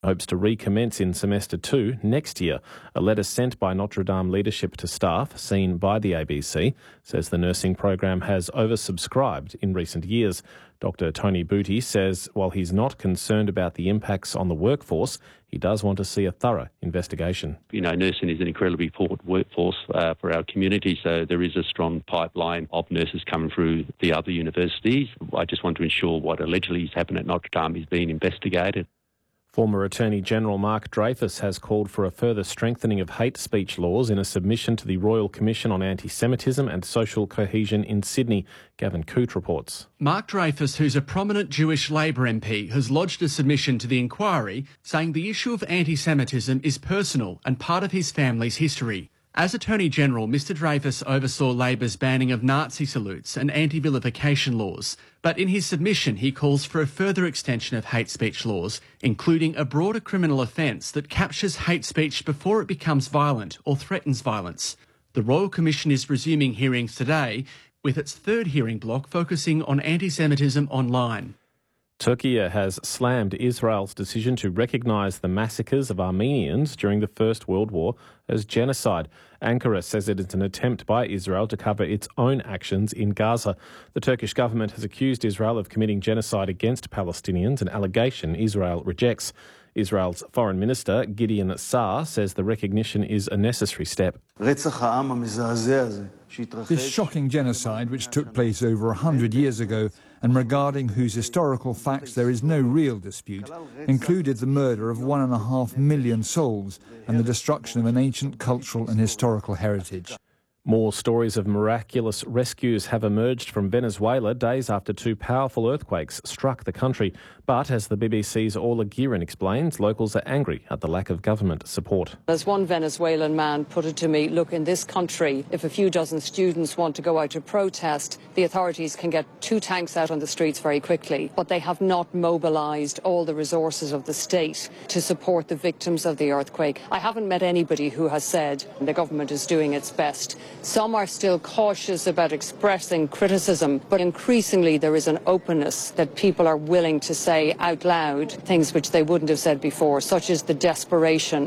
hopes to recommence in semester 2 next year. A letter sent by Notre Dame leadership to staff, seen by the ABC, says the nursing program has oversubscribed in recent years. Dr Tony Booty says while he's not concerned about the impacts on the workforce, he does want to see a thorough investigation. Nursing is an incredibly important workforce for our community, so there is a strong pipeline of nurses coming through the other universities. I just want to ensure what allegedly has happened at Notre Dame is being investigated. Former Attorney General Mark Dreyfus has called for a further strengthening of hate speech laws in a submission to the Royal Commission on Anti-Semitism and Social Cohesion in Sydney. Gavin Coote reports. Mark Dreyfus, who's a prominent Jewish Labor MP, has lodged a submission to the inquiry saying the issue of anti-Semitism is personal and part of his family's history. As Attorney-General, Mr Dreyfus oversaw Labor's banning of Nazi salutes and anti-vilification laws, but in his submission he calls for a further extension of hate speech laws, including a broader criminal offence that captures hate speech before it becomes violent or threatens violence. The Royal Commission is resuming hearings today, with its third hearing block focusing on anti-Semitism online. Turkey has slammed Israel's decision to recognise the massacres of Armenians during the First World War as genocide. Ankara says it is an attempt by Israel to cover its own actions in Gaza. The Turkish government has accused Israel of committing genocide against Palestinians, an allegation Israel rejects. Israel's Foreign Minister Gideon Saar says the recognition is a necessary step. This shocking genocide, which took place over 100 years ago and regarding whose historical facts there is no real dispute, included the murder of 1.5 million souls and the destruction of an ancient cultural and historical heritage. More stories of miraculous rescues have emerged from Venezuela days after two powerful earthquakes struck the country. But as the BBC's Orla Guerin explains, locals are angry at the lack of government support. As one Venezuelan man put it to me, look, in this country, if a few dozen students want to go out to protest, the authorities can get 2 tanks out on the streets very quickly. But they have not mobilised all the resources of the state to support the victims of the earthquake. I haven't met anybody who has said the government is doing its best. Some are still cautious about expressing criticism, but increasingly there is an openness that people are willing to say out loud things which they wouldn't have said before, such as the desperation.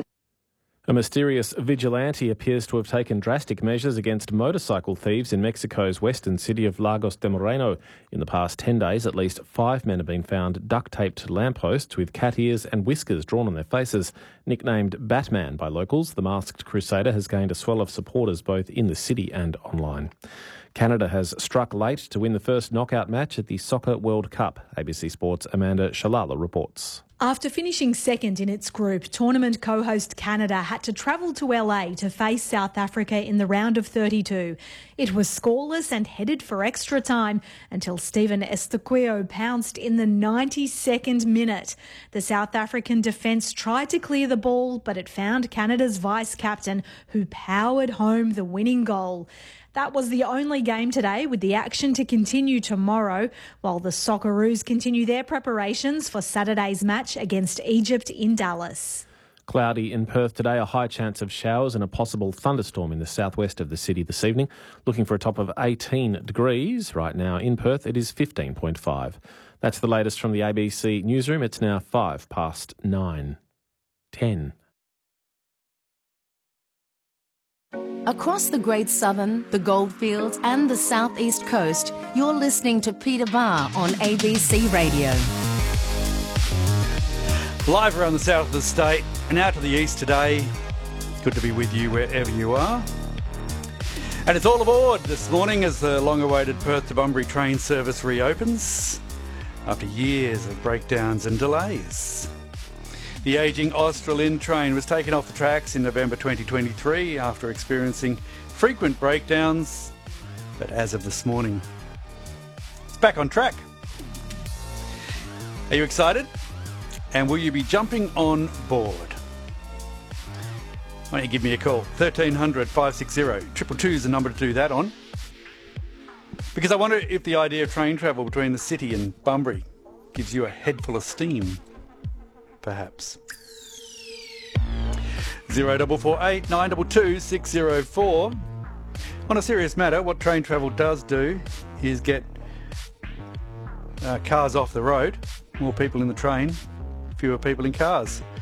A mysterious vigilante appears to have taken drastic measures against motorcycle thieves in Mexico's western city of Lagos de Moreno. In the past 10 days, at least 5 men have been found duct-taped to lampposts with cat ears and whiskers drawn on their faces. Nicknamed Batman by locals, the masked crusader has gained a swell of supporters both in the city and online. Canada has struck late to win the first knockout match at the Soccer World Cup. ABC Sports' Amanda Shalala reports. After finishing second in its group, tournament co-host Canada had to travel to LA to face South Africa in the round of 32. It was scoreless and headed for extra time until Steven Estaquio pounced in the 92nd minute. The South African defence tried to clear the ball, but it found Canada's vice-captain, who powered home the winning goal. That was the only game today, with the action to continue tomorrow, while the Socceroos continue their preparations for Saturday's match against Egypt in Dallas. Cloudy in Perth today, a high chance of showers and a possible thunderstorm in the southwest of the city this evening. Looking for a top of 18 degrees. Right now in Perth, it is 15.5. That's the latest from the ABC newsroom. It's now 10:05. Across the Great Southern, the Goldfields and the South East Coast, you're listening to Peter Barr on ABC Radio. Live around the south of the state and out to the east today. Good to be with you wherever you are. And it's all aboard this morning as the long-awaited Perth to Bunbury train service reopens after years of breakdowns and delays. The ageing Australind train was taken off the tracks in November 2023 after experiencing frequent breakdowns, but as of this morning, it's back on track. Are you excited? And will you be jumping on board? Why don't you give me a call? 1300 560 222 is the number to do that on. Because I wonder if the idea of train travel between the city and Bunbury gives you a head full of steam. Perhaps. 0448 922 604. On a serious matter, what train travel does do is get cars off the road, more people in the train, fewer people in cars.